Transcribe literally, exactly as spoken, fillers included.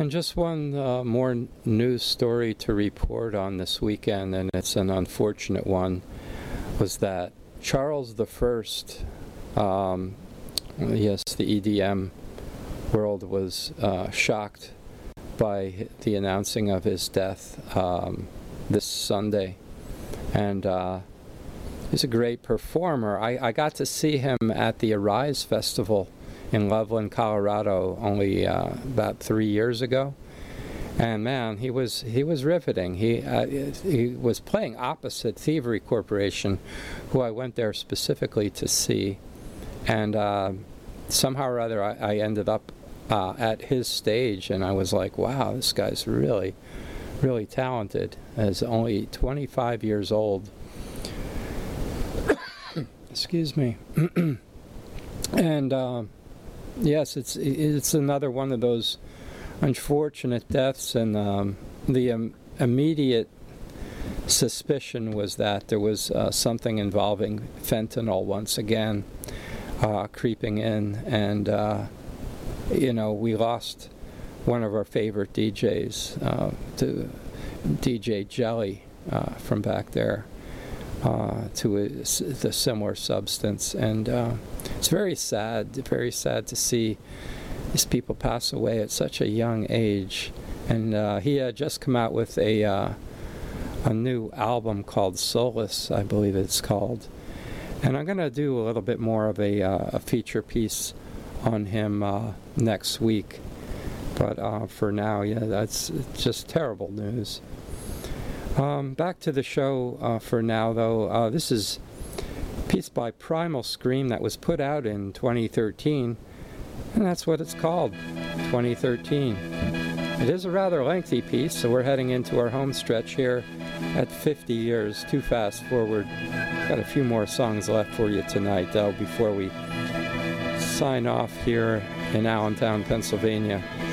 And just one uh, more n- news story to report on this weekend, and it's an unfortunate one, was that Charles the First, um, yes, the E D M world was uh, shocked by the announcing of his death um, this Sunday. And uh, he's a great performer. I, I got to see him at the Arise Festival in Loveland, Colorado, only uh, about three years ago. And man, he was he was riveting. He uh, he was playing opposite Thievery Corporation, who I went there specifically to see. And uh, somehow or other, I, I ended up uh, at his stage, and I was like, wow, this guy's really, really talented. As only twenty-five years old. Excuse me. And uh, yes, it's it's another one of those unfortunate deaths, and um, the um, immediate suspicion was that there was uh, something involving fentanyl once again uh, creeping in, and uh, you know, we lost one of our favorite D Js, uh, to D J Jelly uh, from back there, uh, to a, the similar substance, and uh, it's very sad, very sad to see these people pass away at such a young age. And uh, he had just come out with a uh, a new album called Solace, I believe it's called. And I'm going to do a little bit more of a, uh, a feature piece on him uh, next week. But uh, for now, yeah, that's just terrible news. Um, back to the show uh, for now, though. Uh, this is a piece by Primal Scream that was put out in twenty thirteen. And that's what it's called, twenty thirteen. It is a rather lengthy piece, so we're heading into our home stretch here at fifty years. Too fast forward. Got a few more songs left for you tonight, though, before we sign off here in Allentown, Pennsylvania.